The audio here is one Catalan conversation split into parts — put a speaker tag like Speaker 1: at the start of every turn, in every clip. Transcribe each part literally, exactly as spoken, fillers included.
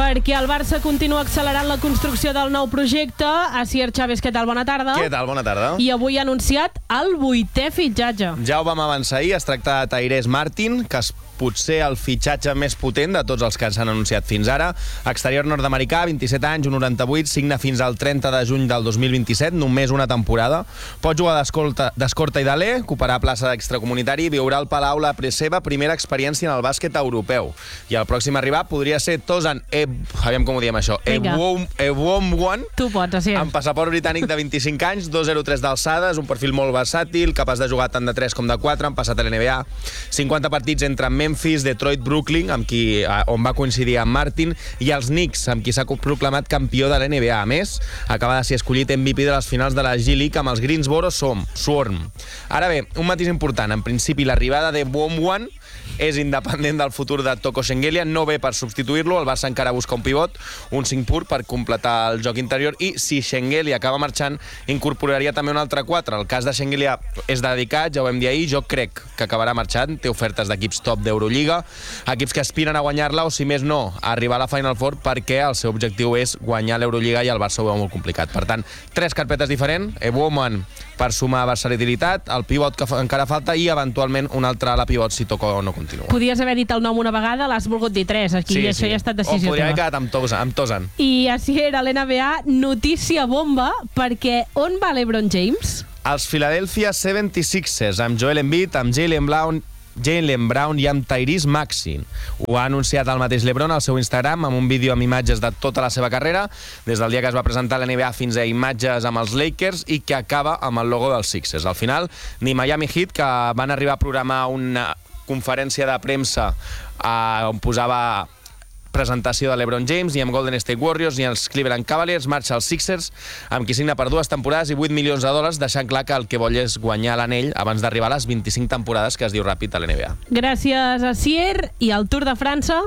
Speaker 1: perquè el Barça continua accelerant la construcció del nou projecte. Asier Chávez, què tal? Bona tarda.
Speaker 2: Què tal? Bona tarda.
Speaker 1: I avui ha anunciat el vuitè fitxatge.
Speaker 2: Ja ho vam avançar ahir, es tracta de Tyrese Martin, que és potser el fitxatge més potent de tots els que s'han anunciat fins ara. Exterior nord-americà, vint-i-set anys, un noranta-vuit, signa fins al trenta de juny del dos mil vint-i-set, només una temporada. Pot jugar d'escorta i d'aler, ocuparà plaça d'extracomunitari i viurà al Palau la seva primera experiència en el bàsquet europeu. I el pròxim a arribar podria ser Tozan Eb... Aviam com ho diem això. Ebwomwan.
Speaker 1: Tu pots, Asier.
Speaker 2: Amb passaport britànic de vint-i-cinc anys, dos coma zero tres d'alçada, és un perfil molt versàtil, capaç de jugar tant de tres com de quatre, han passat a l'N B A. cinquanta partits entre Memphis, Detroit, Brooklyn, amb qui, on va coincidir amb Martin, i els Knicks, amb qui s'ha proclamat campió de l'N B A. A més, acaba de ser escollit M V P de les finals de la G-League amb els Greensboro Swarm. Ara bé, un matís important. En principi, l'arribada de Ebwomwan és independent del futur de Toko Shengelia, no ve per substituir-lo, el Barça encara busca un pivot, un cinc pur per completar el joc interior, i si Shengelia acaba marxant, incorporaria també un altre quatre. El cas de Shengelia és dedicat, ja ho vam dir ahir, jo crec que acabarà marxant, té ofertes d'equips top d'Eurolliga, equips que aspiren a guanyar-la, o si més no, a arribar a la Final Four, perquè el seu objectiu és guanyar l'Eurolliga i el Barça ho veu molt complicat. Per tant, tres carpetes diferents, Ebwomwan per sumar versatilitat, el pivot que encara falta i eventualment un altre a la pivot si Toko no continua.
Speaker 1: Podies haver dit el nom una vegada, l'has volgut dir tres, aquí,
Speaker 2: sí,
Speaker 1: i això
Speaker 2: sí.
Speaker 1: ja ha estat decisió
Speaker 2: teva. O podria haver
Speaker 1: teva.
Speaker 2: quedat amb Tozan. Amb Tozan.
Speaker 1: I així era l'N B A, notícia bomba, perquè on va l'Ebron James?
Speaker 2: Els Philadelphia setanta-sixers, amb Joel Embiid, amb Jaylen Brown, Jaylen Brown i amb Tyrese Maxey. Ho ha anunciat el mateix LeBron al seu Instagram amb un vídeo amb imatges de tota la seva carrera, des del dia que es va presentar a l'N B A fins a imatges amb els Lakers i que acaba amb el logo dels Sixers. Al final, ni Miami Heat, que van arribar a programar una conferència de premsa eh, on posava presentació de l'Ebron James, ni amb Golden State Warriors, ni els Cleveland Cavaliers, marxa als Sixers, amb qui signa per dues temporades i vuit milions de dòlars, deixant clar que el que vol és guanyar l'anell abans d'arribar a les vint-i-cinc temporades que es diu ràpid a l'N B A.
Speaker 1: Gràcies, Asier. I el Tour de França?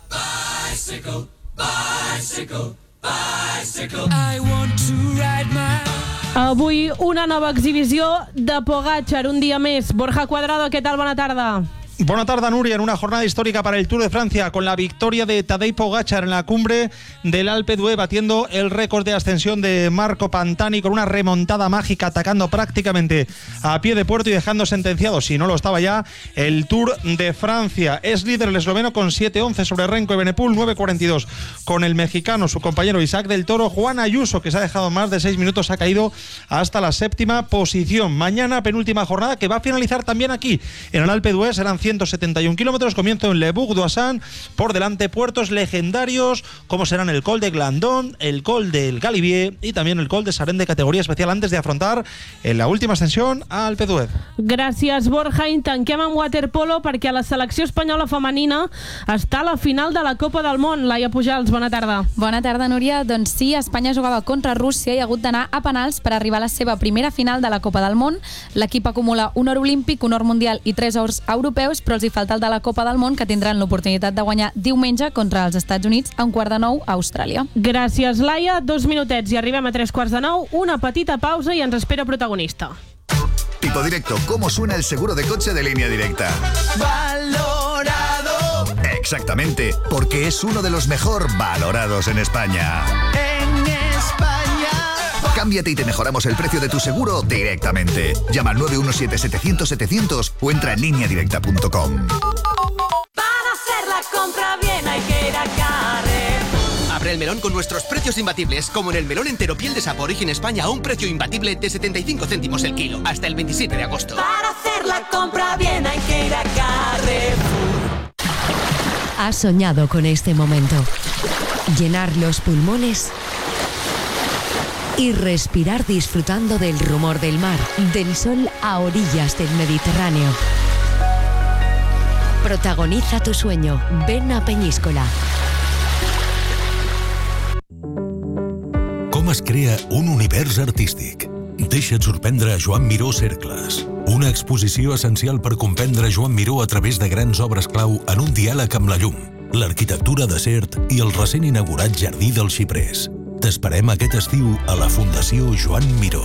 Speaker 3: Bicycle, bicycle, bicycle. I want to ride my...
Speaker 1: Avui una nova exhibició de Pogačar, un dia més. Borja Cuadrado, què tal? Bona tarda.
Speaker 4: Buena tarde, Nuria, en una jornada histórica para el Tour de Francia, con la victoria de Tadej Pogačar en la cumbre del Alpe d'Huez, batiendo el récord de ascensión de Marco Pantani con una remontada mágica, atacando prácticamente a pie de puerto y dejando sentenciado, si no lo estaba ya, el Tour de Francia. Es líder el esloveno con siete once sobre Renko y Benepul, nueve cuarenta y dos con el mexicano, su compañero Isaac del Toro. Juan Ayuso, que se ha dejado más de seis minutos, ha caído hasta la séptima posición. Mañana, penúltima jornada, que va a finalizar también aquí, en el Alpe d'Huez. Serán ciento setenta y un kilómetros, comienzo en Le Bouc-d'Oisans, por delante puertos legendarios como serán el Col de Glandon, el Col del Galibier y también el Col de Sarén de categoría especial, antes de afrontar en la última ascensión a Alpe d'Huez.
Speaker 1: Gràcies, Borja. I tanquem amb waterpolo perquè la selecció espanyola femenina està a la final de la Copa del Món. Laia Pujals, bona tarda.
Speaker 5: Bona tarda, Núria. Doncs sí, Espanya jugava contra Rússia i ha hagut d'anar a penals per arribar a la seva primera final de la Copa del Món. L'equip acumula un or olímpic, un or mundial i tres ors europeus, però els hi falta el de la Copa del Món, que tindran l'oportunitat de guanyar diumenge contra els Estats Units a un quart de nou a Austràlia.
Speaker 1: Gràcies, Laia. Dos minutets i arribem a tres quarts de nou. Una petita pausa i ens espera protagonista.
Speaker 6: Tipo Directo, ¿cómo suena el seguro de coche de Línea Directa?
Speaker 3: Valorado.
Speaker 6: Exactamente, porque es uno de los mejor valorados en España.
Speaker 3: En España.
Speaker 6: Cámbiate y te mejoramos el precio de tu seguro directamente. Llama al nueve uno siete setecientos setecientos o entra en línea directa punto com.
Speaker 7: Para hacer la compra bien hay que ir a Carrefour.
Speaker 8: Abre el melón con nuestros precios imbatibles, como en el melón entero piel de Sapo Origen España a un precio imbatible de setenta y cinco céntimos el kilo, hasta el veintisiete de agosto.
Speaker 7: Para hacer la compra bien hay que ir a Carrefour.
Speaker 9: Has soñado con este momento. Llenar los pulmones y respirar disfrutando del rumor del mar, del sol a orillas del Mediterráneo. Protagoniza tu sueño. Ven a Peñíscola.
Speaker 10: Com es crea un univers artístic? Deixa't sorprendre a Joan Miró Cercles. Una exposició essencial per comprendre Joan Miró a través de grans obres clau en un diàleg amb la llum, l'arquitectura de Sert i el recent inaugurat Jardí dels Xiprers. T'esperem aquest estiu a la Fundació Joan Miró.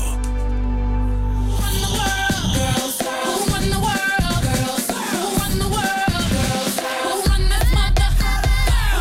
Speaker 1: I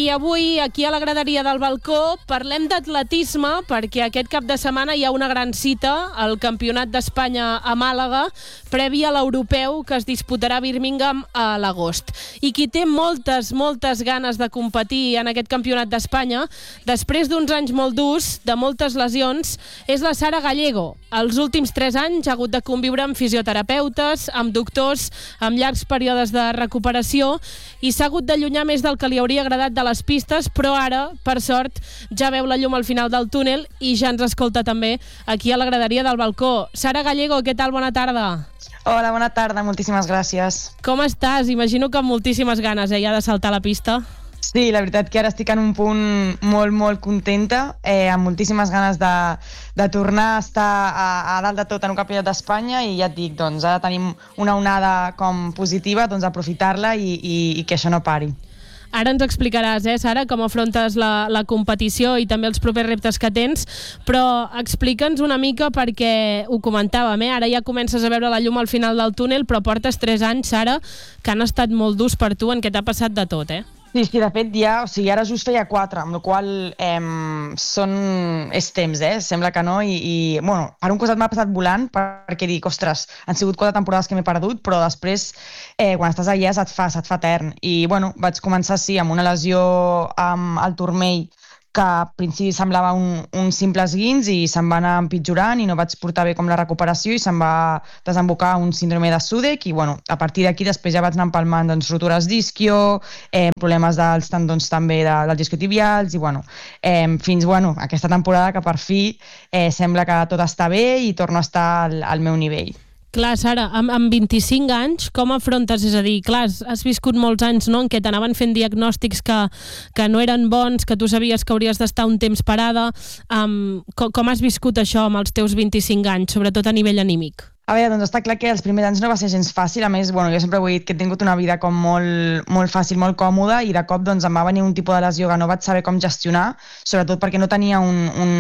Speaker 1: I avui, aquí a la graderia del balcó, parlem d'atletisme perquè aquest cap de setmana hi ha una gran cita, el Campionat d'Espanya a Màlaga, previ a l'europeu que es disputarà a Birmingham a l'agost. I qui té moltes, moltes ganes de competir en aquest Campionat d'Espanya, després d'uns anys molt durs, de moltes lesions, és la Sara Gallego. Els últims tres anys ha hagut de conviure amb fisioterapeutes, amb doctors, amb llargs períodes de recuperació i s'ha hagut d'allunyar més del que li hauria agradat de les pistes, però ara, per sort, ja veu la llum al final del túnel i ja ens escolta també aquí a la graderia del balcó. Sara Gallego, què tal? Bona tarda.
Speaker 11: Hola, bona tarda, moltíssimes gràcies.
Speaker 1: Com estàs? Imagino que amb moltíssimes ganes, eh, ja de saltar a la pista.
Speaker 11: Sí, la veritat que ara estic en un punt molt, molt contenta, eh, amb moltíssimes ganes de, de tornar a estar a, a dalt de tot en un campionat d'Espanya i ja et dic, doncs ara tenim una onada com positiva, doncs aprofitar-la i, i, i que això no pari.
Speaker 1: Ara ens explicaràs, eh, Sara, com afrontes la, la competició i també els propers reptes que tens, però explica'ns una mica perquè ho comentàvem, eh? Ara ja comences a veure la llum al final del túnel, però portes tres anys, Sara, que han estat molt durs per tu, en què t'ha passat de tot, eh?
Speaker 11: Sí, sí, de fet ja, o sigui, ara just feia quatre, amb la qual eh, són, és temps, eh? Sembla que no, i, i bueno, per un costat m'ha passat volant, perquè dic, ostres, han sigut quatre temporades que m'he perdut, però després, eh, quan estàs allà, se't fa, se't fa etern. I, bueno, vaig començar, sí, amb una lesió amb el turmell, que al principi semblava un, un simple esguins i se'n va anar empitjorant i no vaig portar bé com la recuperació i se'n va desembocar un síndrome de Sudeck i bueno, a partir d'aquí després ja vaig anar empalmant doncs, rotures d'isquio, eh, problemes dels tendons també de, dels isquiotibials i bueno, eh, fins bueno, aquesta temporada que per fi eh, sembla que tot està bé i torno a estar al, al meu nivell.
Speaker 1: Clar, Sara, amb, amb vint-i-cinc anys, com afrontes? És a dir, clar, has viscut molts anys, no?, en què t'anaven fent diagnòstics que, que no eren bons, que tu sabies que hauries d'estar un temps parada. Um, com, com has viscut això amb els teus vint-i-cinc anys, sobretot a nivell anímic?
Speaker 11: A veure, doncs està clar que els primers anys no va ser gens fàcil, a més, bueno, jo sempre he dit que he tingut una vida com molt, molt fàcil, molt còmoda, i de cop doncs, em va venir un tipus de lesió que no vaig saber com gestionar, sobretot perquè no tenia un... un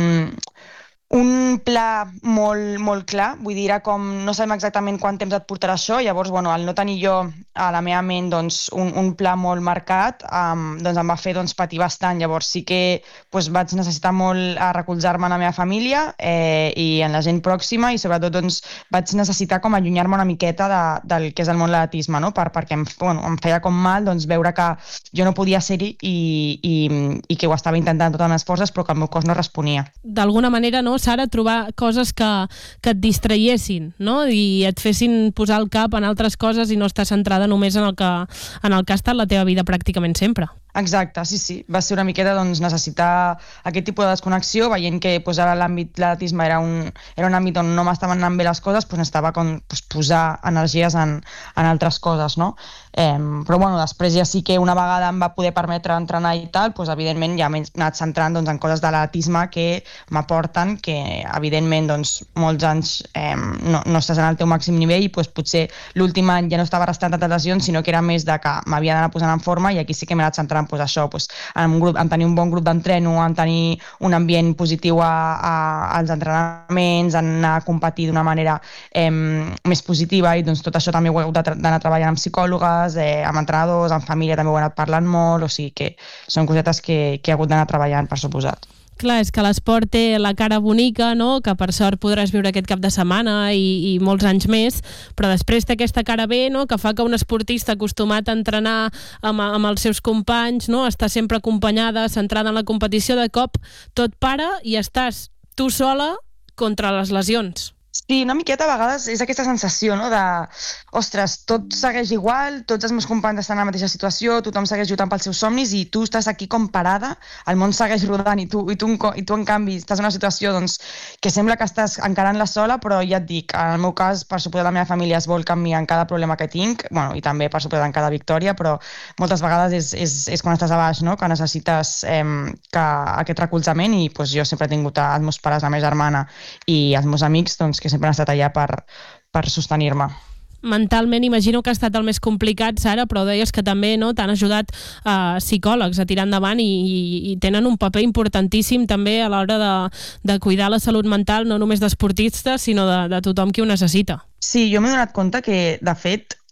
Speaker 11: un pla molt, molt clar, vull dir, com no sabem exactament quant temps et portarà això, llavors, bueno, al no tenir jo a la meva ment doncs, un, un pla molt marcat, um, doncs em va fer doncs, patir bastant, llavors sí que doncs, vaig necessitar molt a recolzar-me en la meva família eh, i en la gent pròxima i sobretot doncs, vaig necessitar com allunyar-me una miqueta de, del que és el món de l'atletisme, no? per, perquè em, bueno, em feia com mal doncs, veure que jo no podia ser-hi i, i, i que ho estava intentant totes les forces però que el meu cos no responia.
Speaker 1: D'alguna manera, no, Sara, trobar coses que, que et distraiessin, no? I et fessin posar el cap en altres coses i no estar centrada només en el que, en el que ha estat la teva vida pràcticament sempre.
Speaker 11: Exacte, sí, sí. Va ser una miqueta doncs, necessitar aquest tipus de desconnexió, veient que pues, ara l'àmbit de l'atletisme era, un, era un àmbit on no m'estaven anant bé les coses, pues, necessitava com, pues, posar energies en, en altres coses, no? Eh, però bueno, després ja sí que una vegada em va poder permetre entrenar i tal, pues, evidentment ja m'he anat centrant doncs, en coses de l'atletisme que m'aporten, que evidentment doncs, molts anys eh, no, no estàs en el teu màxim nivell i pues, potser l'últim any ja no estava restant tantes lesions, sinó que era més de que m'havia d'anar posant en forma i aquí sí que m'he anat centrant pues, això, pues, en, un grup, en tenir un bon grup d'entreno, en tenir un ambient positiu a, a, als entrenaments, en anar a competir d'una manera eh, més positiva i doncs, tot això també ho he hagut d'anar treballant amb psicòlogues, eh, amb entrenadors, amb família també ho he anat parlant molt, o sigui que són cosetes que, que he hagut d'anar treballant, per suposat.
Speaker 1: Clar, és que l'esport té la cara bonica, no?, que per sort podràs viure aquest cap de setmana i, i molts anys més, però després té aquesta cara B, no?, que fa que un esportista acostumat a entrenar amb, amb els seus companys, no?, està sempre acompanyada, centrada en la competició, de cop tot para i estàs tu sola contra les lesions.
Speaker 11: Sí, una miqueta a vegades és aquesta sensació, no?, de, ostres, tot segueix igual, tots els meus companys estan en la mateixa situació, tothom segueix lluitant pels seus somnis i tu estàs aquí com parada, el món segueix rodant i tu, i tu, i tu en canvi estàs en una situació doncs, que sembla que estàs encarant-la sola, però ja et dic, en el meu cas, per suposar la meva família es vol canviar en cada problema que tinc, bueno, i també per suposar en cada victòria, però moltes vegades és, és, és quan estàs a baix, no?, que necessites eh, que aquest recolzament i pues, jo sempre he tingut els meus pares, la meva germana i els meus amics, doncs, que sempre han estat allà per, per sostenir-me.
Speaker 1: Mentalment imagino que ha estat el més complicat, Sara, però deies que també, no, t'han ajudat eh, psicòlegs a tirar endavant i, i, i tenen un paper importantíssim també a l'hora de, de cuidar la salut mental, no només d'esportistes, sinó de, de tothom qui ho necessita.
Speaker 11: Sí, jo m'he donat compte que, de fet,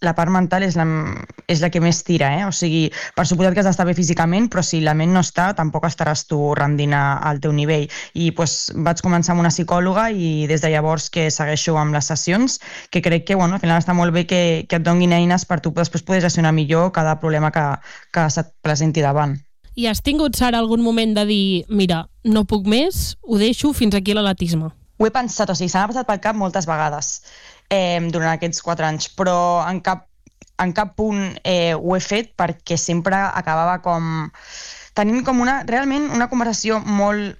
Speaker 11: la part mental és la, és la que més tira, eh? O sigui, per suposat que has d'estar bé físicament, però si la ment no està, tampoc estaràs tu rendint al teu nivell. I pues, vaig començar amb una psicòloga i des de llavors que segueixo amb les sessions, que crec que bueno, al final està molt bé que, que et donguin eines per tu després poder gestionar millor cada problema que, que se't presenti davant.
Speaker 1: I has tingut, Sara, algun moment de dir, mira, no puc més, ho deixo, fins aquí l'atletisme?
Speaker 11: Ho he pensat, o sigui, se m'ha passat pel cap moltes vegades eh, durant aquests quatre anys, però en cap, en cap punt eh, ho he fet perquè sempre acabava com tenint com una, realment una conversació molt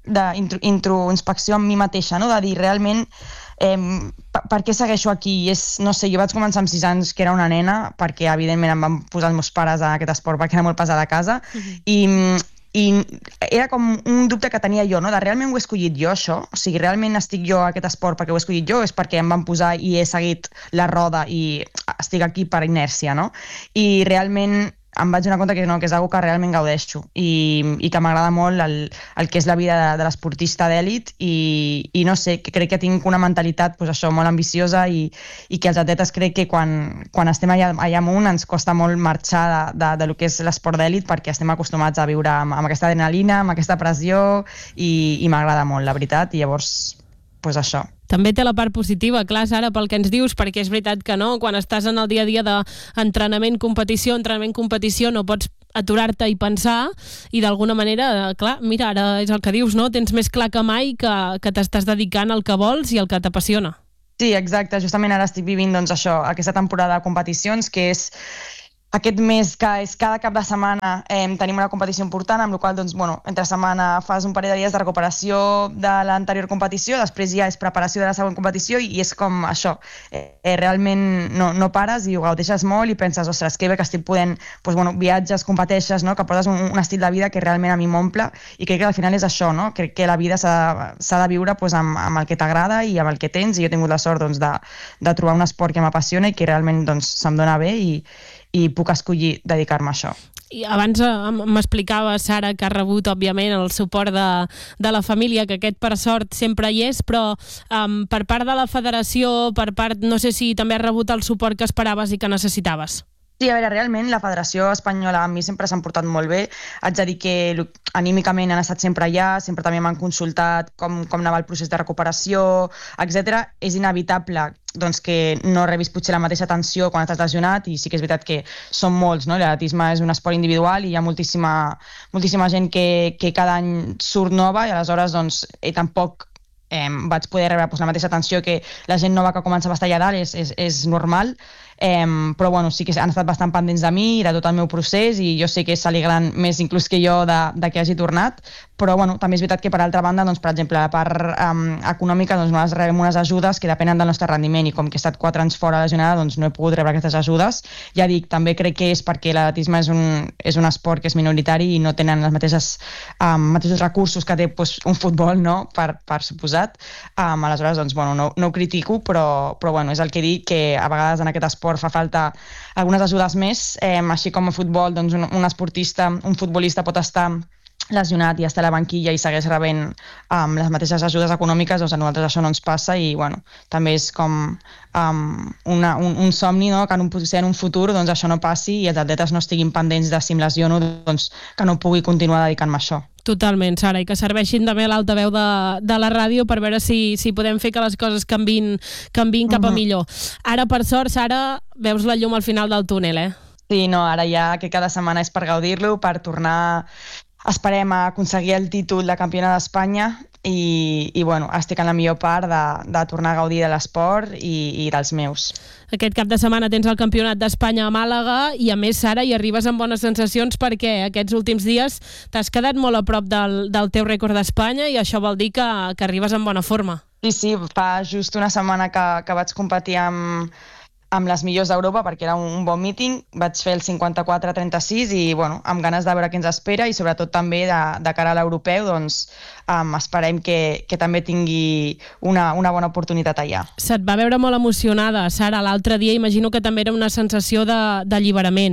Speaker 11: d'introspecció amb mi mateixa, no? De dir realment eh, per, per què segueixo aquí. I és, no sé, jo vaig començar amb sis anys que era una nena, perquè evidentment em van posar els meus pares a aquest esport perquè era molt pesat a casa, uh-huh. i i era com un dubte que tenia jo, no? De realment ho he escollit jo, això? O sigui, realment estic jo a aquest esport perquè ho he escollit jo, és perquè em van posar i he seguit la roda i estic aquí per inèrcia, no? I realment em vaig donar compte que no, que és una cosa que realment gaudeixo i, i que m'agrada molt el, el que és la vida de, de l'esportista d'èlit i, i no sé, que crec que tinc una mentalitat pues, això, molt ambiciosa i, i que els atletes crec que quan, quan estem allà, allà amunt ens costa molt marxar de, de, de lo que és l'esport d'èlit perquè estem acostumats a viure amb, amb aquesta adrenalina, amb aquesta pressió i, i m'agrada molt, la veritat, i llavors pues això.
Speaker 1: També té la part positiva, clar, Sara, pel que ens dius, perquè és veritat que no, quan estàs en el dia a dia d'entrenament, competició, entrenament, competició, no pots aturar-te i pensar, i d'alguna manera, clar, mira, ara és el que dius, no? Tens més clar que mai que, que t'estàs dedicant al que vols i al que t'apassiona.
Speaker 11: Sí, exacte, justament ara estic vivint doncs, això, aquesta temporada de competicions, que és aquest mes que és cada cap de setmana eh, tenim una competició important, amb la qual doncs, bueno, entre setmana fas un parell de dies de recuperació de l'anterior competició, després ja és preparació de la següent competició i, i és com això, eh, eh, realment no, no pares i ho gaudeixes molt i penses, ostres, que bé que estic podent, doncs, bueno, viatges, competeixes, no? Que portes un, un estil de vida que realment a mi m'omple i crec que al final és això, no? Crec que la vida s'ha de viure doncs, amb, amb el que t'agrada i amb el que tens, i jo he tingut la sort doncs, de, de trobar un esport que m'apassiona i que realment doncs, se'm dona bé i i puc escollir dedicar-me a això.
Speaker 1: I abans m'explicava, Sara, que ha rebut, òbviament, el suport de, de la família, que aquest, per sort, sempre hi és, però um, per part de la federació, per part, no sé si també has rebut el suport que esperaves i que necessitaves.
Speaker 11: Sí, a veure, realment la Federació Espanyola a mi sempre s'han portat molt bé. Haig de dir que anímicament han estat sempre allà, sempre també m'han consultat com, com anava el procés de recuperació, etcètera. És inevitable doncs, que no rebis potser la mateixa atenció quan estàs lesionat, i sí que és veritat que són molts, no? L'atletisme és un esport individual i hi ha moltíssima, moltíssima gent que, que cada any surt nova i aleshores doncs, eh, tampoc eh, vaig poder rebre doncs, la mateixa atenció que la gent nova que comença a estar allà dalt, és, és, és normal. Um, però bueno, sí que han estat bastant pendents de mi i de tot el meu procés, i jo sé que s'alegren més inclús que jo de, de que hagi tornat, però bueno, també és veritat que per altra banda, doncs, per exemple, la part um, econòmica, doncs, nosaltres rebem unes ajudes que depenen del nostre rendiment, i com que he estat quatre anys fora lesionada, doncs no he pogut rebre aquestes ajudes. Ja dic, també crec que és perquè l'atletisme és un, és un esport que és minoritari i no tenen les mateixes um, mateixos recursos que té doncs, un futbol, no? per, per suposat. Um, aleshores, doncs, bueno, no, no ho critico, però, però bueno, és el que dic, que a vegades en aquest esport fa falta algunes ajudes més, eh, així com a futbol, doncs un, un esportista, un futbolista pot estar lesionat i estar a la banquilla i segueix rebent um, les mateixes ajudes econòmiques, doncs a nosaltres això no ens passa, i bueno, també és com um, una, un, un somni, no? Que en un, en un futur doncs, això no passi i els atletes no estiguin pendents de si em lesiono, doncs que no pugui continuar dedicant-me a això.
Speaker 1: Totalment, Sara, i que serveixin també l'altaveu de, de la ràdio per veure si, si podem fer que les coses canvin, canvin cap a millor. Ara, per sort, Sara, veus la llum al final del túnel, eh?
Speaker 11: Sí, no, ara ja que cada setmana és per gaudir-lo, per tornar, esperem a aconseguir el títol de campiona d'Espanya i, i bueno, estic en la millor part de, de tornar a gaudir de l'esport i, i dels meus.
Speaker 1: Aquest cap de setmana tens el Campionat d'Espanya a Màlaga i, a més, Sara, hi arribes amb bones sensacions perquè aquests últims dies t'has quedat molt a prop del, del teu rècord d'Espanya, i això vol dir que, que arribes en bona forma.
Speaker 11: Sí, sí, fa just una setmana que, que vaig competir amb, amb les millors d'Europa, perquè era un, un bon míting. Vaig fer el cinquanta-quatre trenta-sis i bueno, amb ganes de veure què ens espera, i sobretot també de, de cara a l'europeu, doncs um, esperem que, que també tingui una, una bona oportunitat allà.
Speaker 1: Se't va veure molt emocionada, Sara, l'altre dia. Imagino que també era una sensació d'alliberament, no?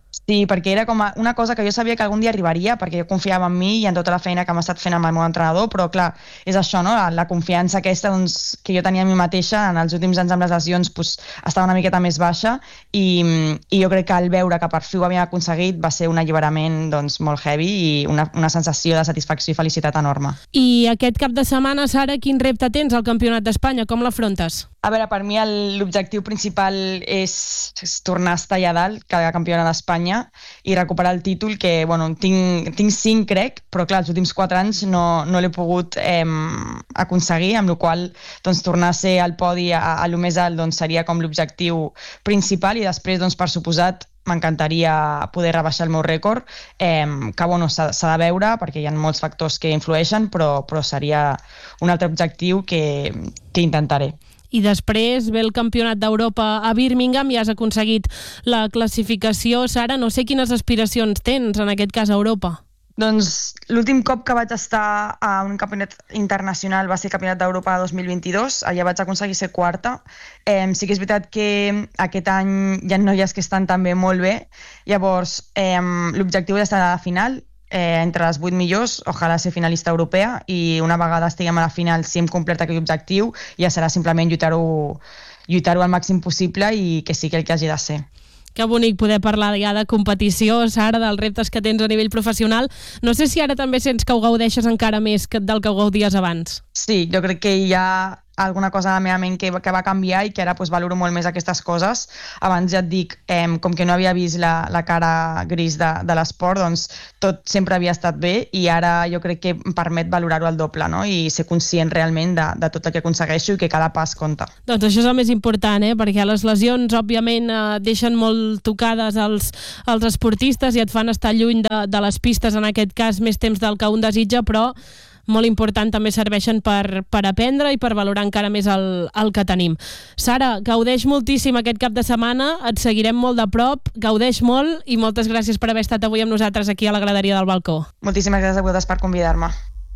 Speaker 11: Sí, perquè era com una cosa que jo sabia que algun dia arribaria, perquè jo confiava en mi i en tota la feina que m'ha estat fent amb el meu entrenador, però clar, és això, no? La, la confiança aquesta doncs, que jo tenia en mi mateixa en els últims anys amb les lesions doncs, estava una miqueta més baixa i, i jo crec que al veure que per fi ho havíem aconseguit va ser un alliberament doncs, molt heavy i una, una sensació de satisfacció i felicitat enorme.
Speaker 1: I aquest cap de setmana, Sara, quin repte tens al Campionat d'Espanya? Com l'afrontes?
Speaker 11: A veure, per mi l'objectiu principal és, és tornar a estar allà dalt, cada campiona d'Espanya, i recuperar el títol, que bueno, tinc, tinc cinc, crec, però clar, els últims quatre anys no, no l'he pogut eh, aconseguir, amb la qual cosa doncs, tornar a ser al podi a, a lo més alt doncs, seria com l'objectiu principal, i després, doncs, per suposat, m'encantaria poder rebaixar el meu rècord, eh, que bueno, s'ha de veure perquè hi ha molts factors que influeixen, però, però seria un altre objectiu que, que intentaré.
Speaker 1: I després ve el Campionat d'Europa a Birmingham i has aconseguit la classificació. Sara, no sé quines aspiracions tens en aquest cas a Europa.
Speaker 11: Doncs l'últim cop que vaig estar a un campionat internacional va ser el Campionat d'Europa dos mil vint-i-dos, allà vaig aconseguir ser quarta. Eh, sí que és veritat que aquest any hi ha noies que estan també molt bé, llavors eh, l'objectiu és estar a la final, Eh, entre les vuit millors, ojalà ser finalista europea, i una vegada estiguem a la final, si hem complert aquell objectiu, ja serà simplement lluitar-ho lluitar-ho al màxim possible i que sigui el que hagi de ser.
Speaker 1: Que bonic poder parlar ja de competició, Sara, dels reptes que tens a nivell professional. No sé si ara també sents que ho gaudeixes encara més que del que ho gaudies abans.
Speaker 11: Sí, jo crec que hi ha alguna cosa a la meva ment que, que va canviar i que ara pues, valoro molt més aquestes coses. Abans ja et dic, eh, com que no havia vist la, la cara gris de, de l'esport, doncs tot sempre havia estat bé i ara jo crec que em permet valorar-ho al doble, no? I ser conscient realment de, de tot el que aconsegueixo i que cada pas compta.
Speaker 1: Doncs això és el més important, eh? Perquè les lesions, òbviament, eh, deixen molt tocades els, els esportistes i et fan estar lluny de, de les pistes, en aquest cas, més temps del que un desitja, però molt important, també serveixen per, per aprendre i per valorar encara més el, el que tenim. Sara, gaudeix moltíssim aquest cap de setmana, et seguirem molt de prop, gaudeix molt i moltes gràcies per haver estat avui amb nosaltres aquí a la graderia del balcó.
Speaker 11: Moltíssimes gràcies a vosaltres per convidar-me.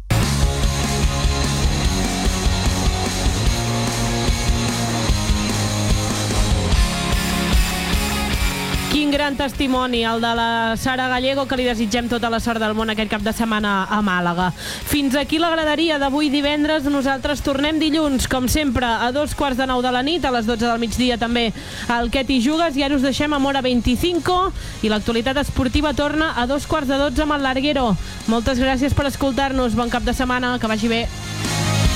Speaker 1: Quin gran testimoni, el de la Sara Gallego, que li desitgem tota la sort del món aquest cap de setmana a Màlaga. Fins aquí la graderia d'avui divendres. Nosaltres tornem dilluns, com sempre, a dos quarts de nou de la nit, a les dotze del migdia també al Què t'hi jugues, i ara us deixem amb Hora vint-i-cinco i l'actualitat esportiva torna a dos quarts de dotze amb el Larguero. Moltes gràcies per escoltar-nos, bon cap de setmana, que vagi bé.